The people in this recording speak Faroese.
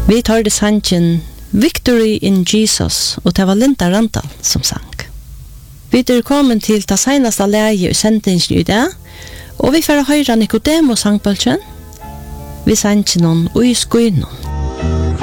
Vi tar det sangen Victory in Jesus, og det var Linda Randall som sang. Vi er kommet til det seneste leie i sendingen i dag, og vi får høre Nikodemo sangbølgen. Vi sangen og i skoinen.